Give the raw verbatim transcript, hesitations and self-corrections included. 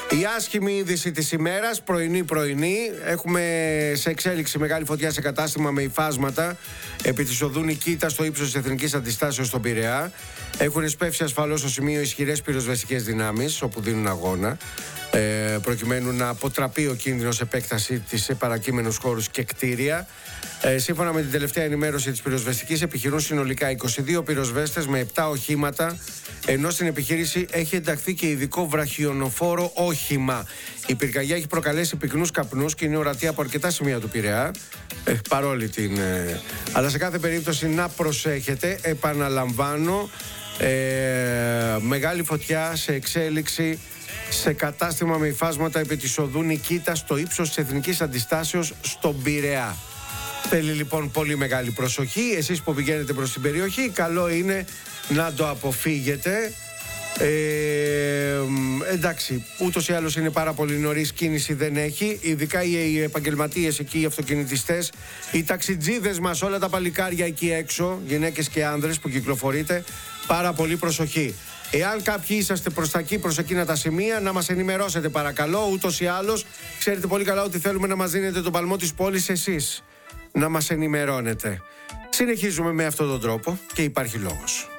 Η άσχημη είδηση της ημέρας, πρωινή-πρωινή. Έχουμε σε εξέλιξη μεγάλη φωτιά σε κατάστημα με υφάσματα επί της οδού Νικήτα στο ύψος της Εθνικής Αντιστάσεως στον Πειραιά. Έχουν σπεύσει ασφαλώς στο σημείο ισχυρές πυροσβεστικές δυνάμεις όπου δίνουν αγώνα, ε, προκειμένου να αποτραπεί ο κίνδυνος επέκταση της σε παρακείμενους χώρους και κτίρια. Ε, σύμφωνα με την τελευταία ενημέρωση της πυροσβεστικής, επιχειρούν συνολικά είκοσι δύο πυροσβέστες με επτά οχήματα, ενώ στην επιχείρηση έχει ενταχθεί και ειδικό βραχιονοφόρο όχημα. Η πυρκαγιά έχει προκαλέσει πυκνούς καπνούς και είναι ορατή από αρκετά σημεία του Πειραιά. Ε, παρόλη την. Ε, αλλά σε κάθε περίπτωση να προσέχετε, επαναλαμβάνω, ε, μεγάλη φωτιά σε εξέλιξη σε κατάστημα με υφάσματα επί της οδού Νικήτα στο ύψος της Εθνικής Αντιστάσεως στον Πειραιά. Θέλει λοιπόν πολύ μεγάλη προσοχή. Εσείς που πηγαίνετε προς την περιοχή, καλό είναι να το αποφύγετε. Ε, εντάξει, ούτως ή άλλως είναι πάρα πολύ νωρίς, κίνηση δεν έχει. Ειδικά οι επαγγελματίες εκεί, οι αυτοκινητιστές, οι ταξιτζίδες μας, όλα τα παλικάρια εκεί έξω, γυναίκες και άνδρες που κυκλοφορείτε, πάρα πολύ προσοχή. Εάν κάποιοι είσαστε προς τα εκεί, προς εκείνα τα σημεία, να μας ενημερώσετε παρακαλώ. Ούτως ή άλλως, ξέρετε πολύ καλά ότι θέλουμε να μας δίνετε τον παλμό της πόλης εσείς. Να μας ενημερώνετε. Συνεχίζουμε με αυτόν τον τρόπο και υπάρχει λόγος.